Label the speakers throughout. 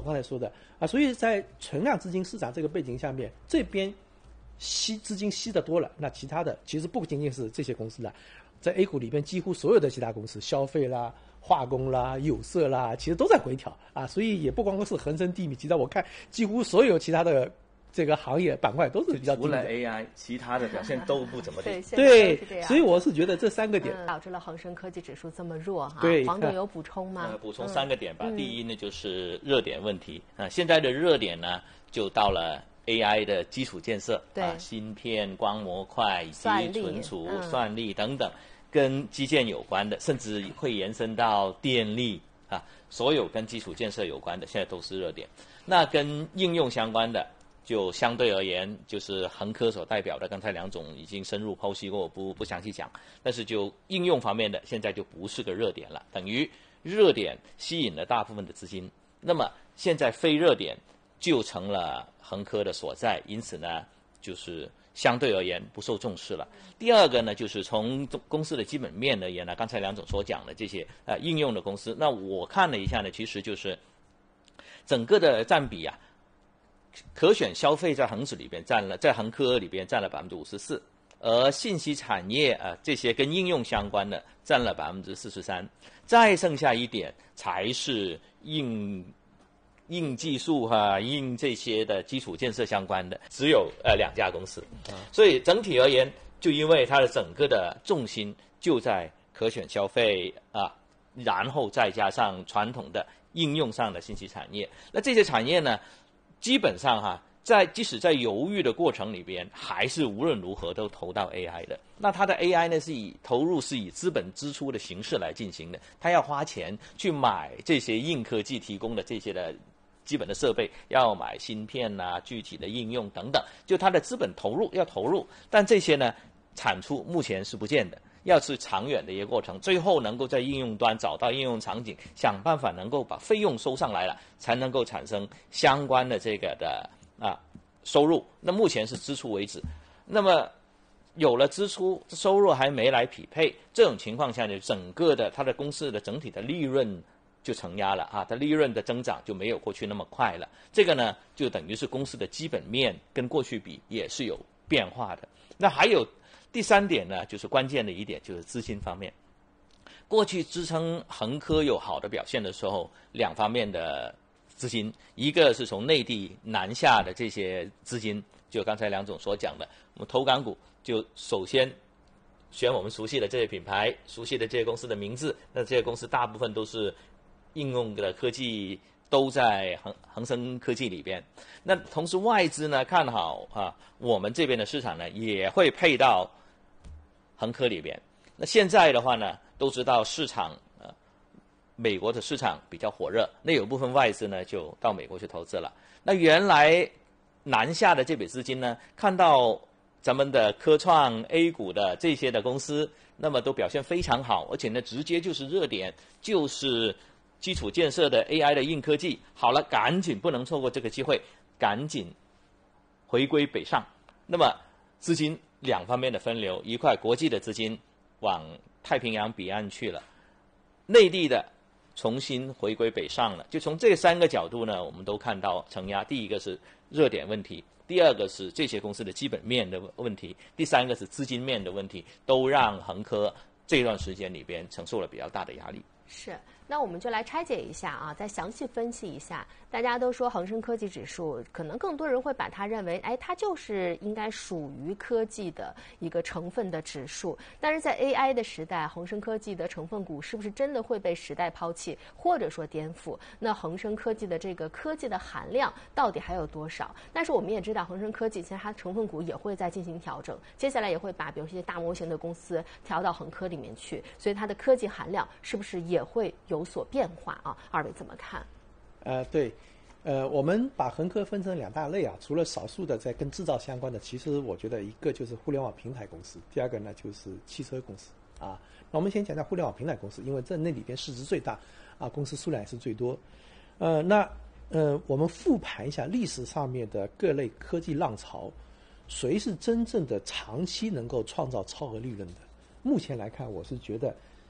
Speaker 1: 刚才说的啊，所以在存量资金市场这个背景下面，这边资金吸得多了，那其他的其实不仅仅是这些公司了，在 A 股里边几乎所有的其他公司，消费啦、化工啦、有色啦，其实都在回调啊，所以也不光光是恒生低迷，其实我看几乎所有其他的这个行业板块都是比较低的。
Speaker 2: 除了 AI， 其他的表现都不怎么地。
Speaker 1: 对，所以我是觉得这3个点
Speaker 3: 导致了恒生科技指数这么弱哈。
Speaker 1: 对，
Speaker 3: 黄总有补充吗？
Speaker 2: 补充3个点吧。第一呢，就是热点问题啊，现在的热点呢，就到了 AI 的基础建设啊，芯片、光模块以及存储、算力等等，跟基建有关的，甚至会延伸到电力啊，所有跟基础建设有关的，现在都是热点。那跟应用相关的，就相对而言，就是恒科所代表的，刚才梁总已经深入剖析过，我不详细讲。但是就应用方面的，现在就不是个热点了，等于热点吸引了大部分的资金，那么现在非热点就成了恒科的所在，因此呢，就是相对而言不受重视了。第二个呢，就是从公司的基本面而言呢，刚才梁总所讲的这些应用的公司，那我看了一下呢，其实就是整个的占比啊，可选消费在恒指里边在恒科里边占了54%，而信息产业这些跟应用相关的占了43%，再剩下一点才是硬技术硬这些的基础建设相关的，只有2家公司。所以整体而言，就因为它的整个的重心就在可选消费然后再加上传统的应用上的信息产业，那这些产业呢，基本上即使在犹豫的过程里边，还是无论如何都投到 AI 的。那它的 AI 呢，投入是以资本支出的形式来进行的，它要花钱去买这些硬科技提供的这些的基本的设备，要买芯片具体的应用等等，就它的资本投入要投入，但这些呢，产出目前是不见的。要是长远的一个过程，最后能够在应用端找到应用场景，想办法能够把费用收上来了，才能够产生相关的这个的收入。那目前是支出为止，那么有了支出，收入还没来匹配，这种情况下呢，整个的它的公司的整体的利润就承压了它利润的增长就没有过去那么快了。这个呢，就等于是公司的基本面跟过去比也是有变化的。那还有第3点呢，就是关键的一点，就是资金方面。过去支撑恒科有好的表现的时候，2方面的资金，一个是从内地南下的这些资金，就刚才梁总所讲的，我们投港股就首先选我们熟悉的这些品牌，熟悉的这些公司的名字，那这些公司大部分都是应用的科技都在恒生科技里边。那同时外资呢看好我们这边的市场呢也会配到恒科里边。那现在的话呢，都知道市场美国的市场比较火热，那有部分外资呢就到美国去投资了。那原来南下的这笔资金呢，看到咱们的科创 A 股的这些的公司，那么都表现非常好，而且呢直接就是热点，就是基础建设的 AI 的硬科技，好了，赶紧不能错过这个机会，赶紧回归北上。那么资金2方面的分流，一块国际的资金往太平洋彼岸去了，内地的重新回归北上了。就从这3个角度呢，我们都看到承压。第一个是热点问题，第2个是这些公司的基本面的问题，第3个是资金面的问题，都让恒科这段时间里边承受了比较大的压力。
Speaker 3: 是，那我们就来拆解一下再详细分析一下。大家都说恒生科技指数，可能更多人会把它认为，它就是应该属于科技的一个成分的指数。但是在 AI 的时代，恒生科技的成分股是不是真的会被时代抛弃，或者说颠覆？那恒生科技的这个科技的含量到底还有多少？但是我们也知道，恒生科技其实它成分股也会在进行调整，接下来也会把比如一些大模型的公司调到恒科里面去，所以它的科技含量是不是也会有所变化二位怎么看？
Speaker 1: 对，我们把恒科分成2大类除了少数的在跟制造相关的，其实我觉得一个就是互联网平台公司，第2个呢就是汽车公司那我们先讲讲互联网平台公司，因为那里边市值最大公司数量也是最多。我们复盘一下历史上面的各类科技浪潮，谁是真正的长期能够创造超额利润的？目前来看，我是觉得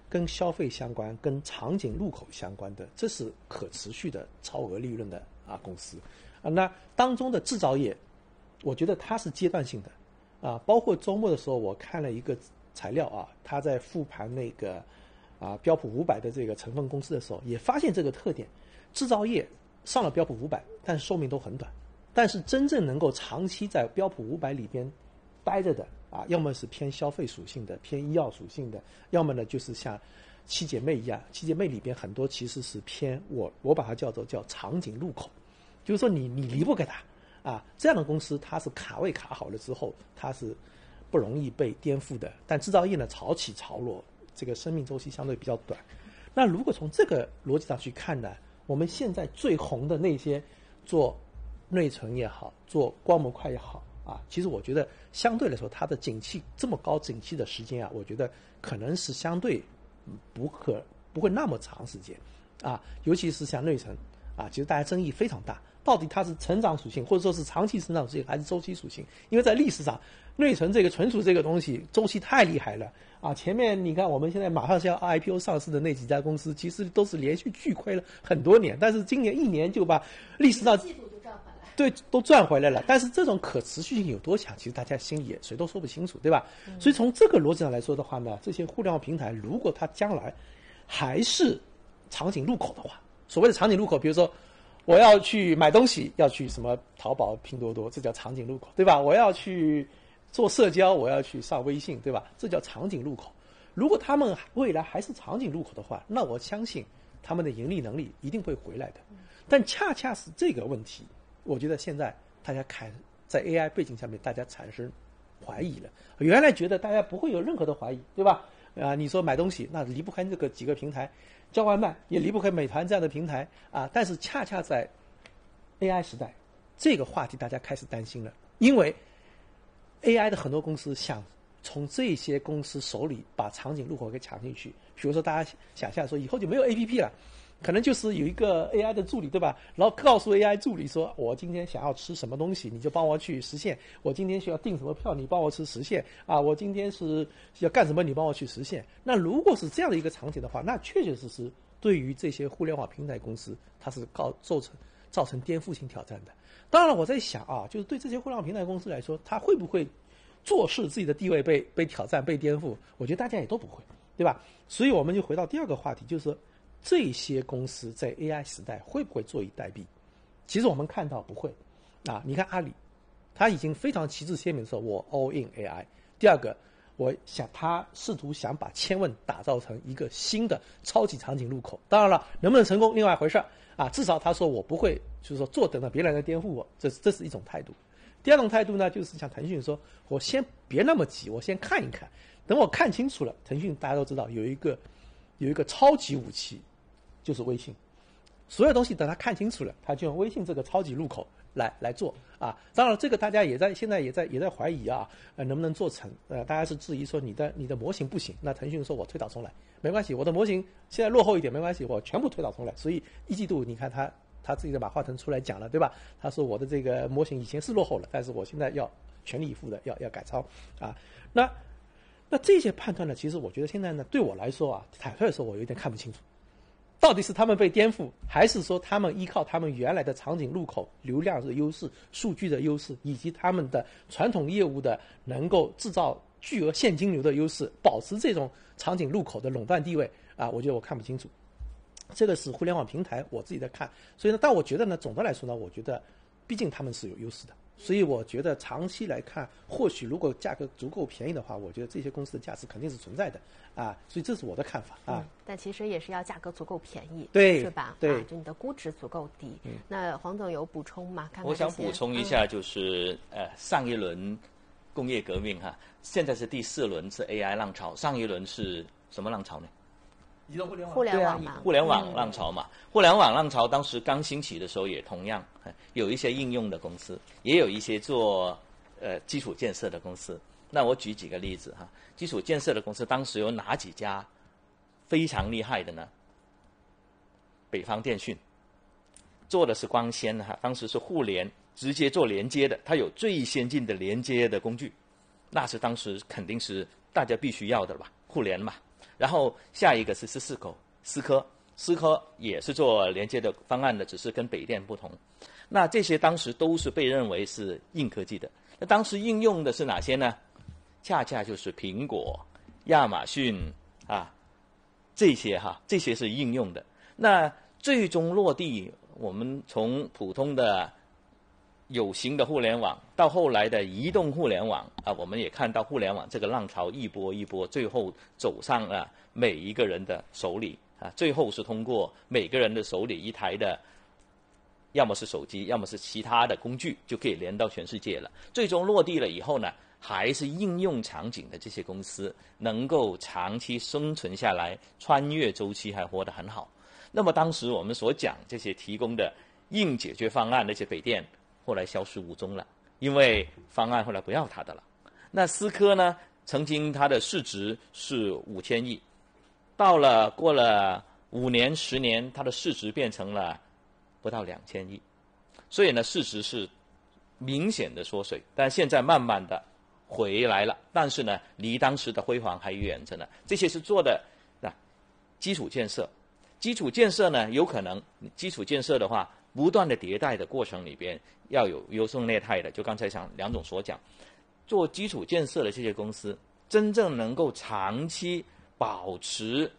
Speaker 1: 跟消费相关、跟场景入口相关的，这是可持续的超额利润的公司那当中的制造业，我觉得它是阶段性的包括周末的时候，我看了一个材料他在复盘那个标普500的这个成分公司的时候，也发现这个特点：制造业上了标普500，但是寿命都很短。但是真正能够长期在标普500里边待着的要么是偏消费属性的、偏医药属性的，要么呢就是像七姐妹一样，七姐妹里边很多其实是偏我把它叫场景入口，就是说你离不开它这样的公司它是卡位卡好了之后，它是不容易被颠覆的。但制造业呢潮起潮落，这个生命周期相对比较短。那如果从这个逻辑上去看呢，我们现在最红的那些做内存也好，做光模块也好其实我觉得相对来说它的景气这么高景气的时间我觉得可能是相对不会那么长时间尤其是像内存其实大家争议非常大，到底它是成长属性或者说是长期成长属性还是周期属性？因为在历史上内存这个存储这个东西周期太厉害了前面你看我们现在马上是要 IPO 上市的那几家公司，其实都是连续巨亏了很多年，但是今年1年就把历史上对，都赚回来了。但是这种可持续性有多强，其实大家心里也谁都说不清楚，对吧？所以从这个逻辑上来说的话呢，这些互联网平台如果它将来还是场景入口的话，所谓的场景入口，比如说我要去买东西，要去什么淘宝、拼多多，这叫场景入口，对吧？我要去做社交，我要去上微信，对吧？这叫场景入口。如果他们未来还是场景入口的话，那我相信他们的盈利能力一定会回来的。但恰恰是这个问题，我觉得现在大家在 AI 背景下面，大家产生怀疑了。原来觉得大家不会有任何的怀疑，对吧？你说买东西，那离不开这个几个平台，叫外卖也离不开美团这样的平台但是恰恰在 AI 时代，这个话题大家开始担心了，因为 AI 的很多公司想从这些公司手里把场景入口给抢进去。比如说大家想象说以后就没有 APP 了，可能就是有一个 AI 的助理，对吧？然后告诉 AI 助理说，我今天想要吃什么东西，你就帮我去实现；我今天需要订什么票，你帮我去实现我今天是要干什么，你帮我去实现。那如果是这样的一个场景的话，那确确实实对于这些互联网平台公司，它是造成颠覆性挑战的。当然我在想就是对这些互联网平台公司来说，它会不会坐视自己的地位被挑战、被颠覆？我觉得大家也都不会，对吧？所以我们就回到第二个话题，就是说这些公司在 AI 时代会不会坐以待毙？其实我们看到不会你看阿里，他已经非常旗帜鲜明的说，我 all in AI。第二个，他试图想把千问打造成一个新的超级场景入口。当然了，能不能成功另外一回事至少他说我不会，就是说坐等着别人来颠覆我，这是一种态度。第二种态度呢，就是像腾讯说，我先别那么急，我先看一看，等我看清楚了。腾讯大家都知道有一个超级武器，就是微信。所有东西等他看清楚了，他就用微信这个超级入口来做当然这个大家现在也在怀疑能不能做成大家是质疑说你的模型不行。那腾讯说我推倒重来没关系，我的模型现在落后一点没关系，我全部推倒重来。所以一季度你看他自己的马化腾出来讲了，对吧？他说我的这个模型以前是落后了，但是我现在要全力以赴的要改超那这些判断呢，其实我觉得现在呢，对我来说坦率说，我有点看不清楚，到底是他们被颠覆，还是说他们依靠他们原来的场景入口流量的优势、数据的优势，以及他们的传统业务的能够制造巨额现金流的优势，保持这种场景入口的垄断地位我觉得我看不清楚。这个是互联网平台我自己在看。所以呢，但我觉得呢，总的来说呢，我觉得毕竟他们是有优势的，所以我觉得长期来看，或许如果价格足够便宜的话，我觉得这些公司的价值肯定是存在的所以这是我的看法
Speaker 3: 但其实也是要价格足够便宜，
Speaker 1: 对，
Speaker 3: 是吧？
Speaker 1: 对，
Speaker 3: 就你的估值足够低。那黄总有补充吗？看看
Speaker 2: 我想补充一下，就是上一轮工业革命现在是第4轮是 AI 浪潮，上一轮是什么浪潮呢？
Speaker 1: 移动互联网，
Speaker 3: 互联网嘛，
Speaker 2: 互联网浪潮嘛。互联网浪潮当时刚兴起的时候，也同样有一些应用的公司，也有一些做基础建设的公司。那我举几个例子基础建设的公司当时有哪几家非常厉害的呢？北方电讯做的是光纤当时是互联，直接做连接的，它有最先进的连接的工具，那是当时肯定是大家必须要的吧，互联嘛。 然后下一个是思科也是做连接的方案的，只是跟北电不同。那这些当时都是被认为是硬科技的。那当时应用的是哪些呢？恰恰就是苹果、亚马逊啊，这些是应用的。那最终落地，我们从普通的有形的互联网到后来的移动互联网啊，我们也看到互联网这个浪潮一波一波，最后走上了每一个人的手里啊，最后是通过每个人的手里一台的，要么是手机，要么是其他的工具，就可以连到全世界了。最终落地了以后呢，还是应用场景的这些公司能够长期生存下来，穿越周期还活得很好。那么当时我们所讲这些提供的硬解决方案，那些北电后来消失无踪了，因为方案后来不要它的了。那思科呢，曾经它的市值是5000亿，过了5年10年，它的市值变成了不到2000亿，所以呢市值是明显的缩水，但现在慢慢的回来了，但是呢离当时的辉煌还远着呢。这些是做的基础建设。基础建设呢，有可能基础建设的话，不断的迭代的过程里边要有优胜劣汰的。就刚才梁总所讲，做基础建设的这些公司，真正能够长期保持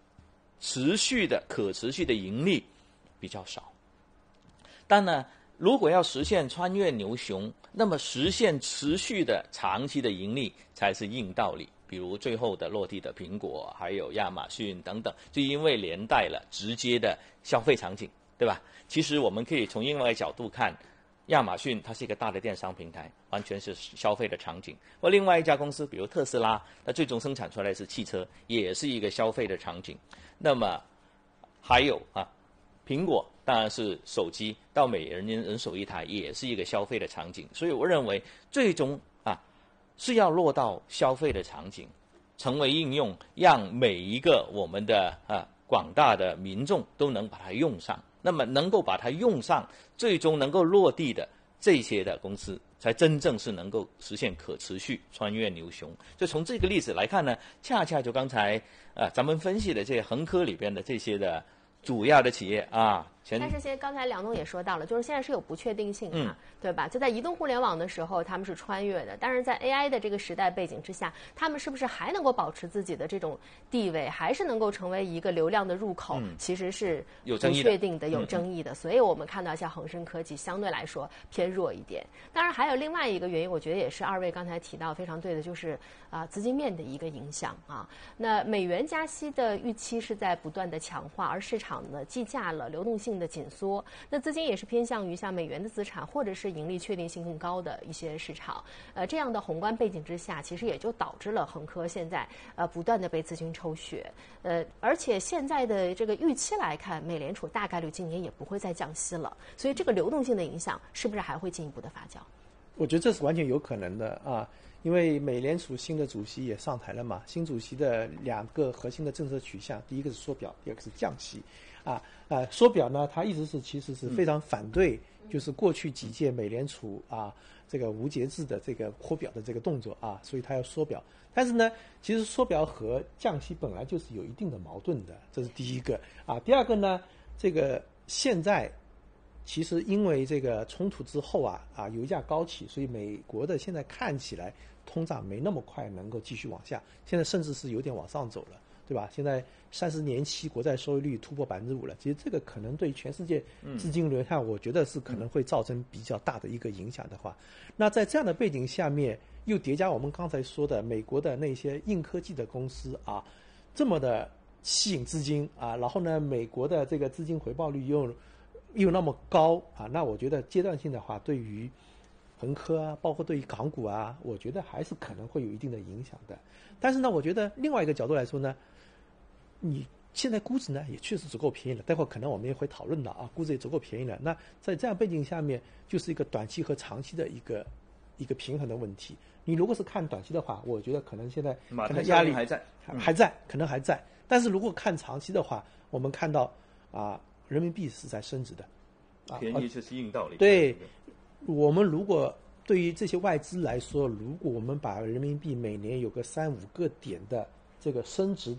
Speaker 2: 可持续的盈利比较少。但呢，如果要实现穿越牛熊，那么实现持续的长期的盈利才是硬道理。比如最后的落地的苹果，还有亚马逊等等，就因为连带了直接的消费场景，对吧？其实我们可以从另外一个角度看，亚马逊它是一个大的电商平台，完全是消费的场景。或另外一家公司，比如特斯拉，它最终生产出来是汽车，也是一个消费的场景。那么还有苹果当然是手机，到每人手一台，也是一个消费的场景。所以我认为最终是要落到消费的场景，成为应用，让每一个我们的广大的民众都能把它用上。那么能够把它用上，最终能够落地的这些的公司，才真正是能够实现可持续穿越牛熊。就从这个例子来看呢，恰恰就刚才咱们分析的这些恒科里边的这些的主要的企业
Speaker 3: 但是刚才梁总也说到了，就是现在是有不确定性嘛，对吧？就在移动互联网的时候，他们是穿越的，但是在 AI 的这个时代背景之下，他们是不是还能够保持自己的这种地位，还是能够成为一个流量的入口？其实是不确定的、有争议的。所以我们看到像恒生科技相对来说偏弱一点。当然还有另外一个原因，我觉得也是二位刚才提到非常对的，就是资金面的一个影响啊。那美元加息的预期是在不断的强化，而市场呢计价了流动性的紧缩，那资金也是偏向于像美元的资产或者是盈利确定性更高的一些市场。这样的宏观背景之下，其实也就导致了恒科现在不断的被资金抽血。而且现在的这个预期来看，美联储大概率今年也不会再降息了，所以这个流动性的影响是不是还会进一步的发酵？
Speaker 1: 我觉得这是完全有可能的因为美联储新的主席也上台了嘛，新主席的2个核心的政策取向，第一个是缩表，第二个是降息。缩表呢，他一直其实是非常反对，就是过去几届美联储这个无节制的这个扩表的这个动作所以他要缩表。但是呢，其实缩表和降息本来就是有一定的矛盾的，这是第一个第二个呢，这个现在其实因为这个冲突之后油价高企，所以美国的现在看起来通胀没那么快能够继续往下，现在甚至是有点往上走了，对吧？现在30年期国债收益率突破5%了，其实这个可能对全世界资金流向，我觉得是可能会造成比较大的一个影响的话，那在这样的背景下面，又叠加我们刚才说的美国的那些硬科技的公司这么的吸引资金然后呢，美国的这个资金回报率又那么高那我觉得阶段性的话，对于恒科包括对于港股我觉得还是可能会有一定的影响的。但是呢，我觉得另外一个角度来说呢，你现在估值呢也确实足够便宜了，待会可能我们也会讨论到估值也足够便宜了。那在这样背景下面，就是一个短期和长期的一个平衡的问题。你如果是看短期的话，我觉得可能现在可能压力还在，可能还在。但是如果看长期的话，我们看到人民币是在升值的，
Speaker 2: 便宜这是硬道理。
Speaker 1: 对，我们如果对于这些外资来说，如果我们把人民币每年有个3-5个点的这个升值的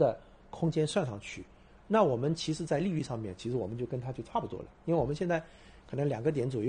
Speaker 1: 空间算上去，那我们其实在利率上面，其实我们就跟它就差不多了，因为我们现在可能2个点左右。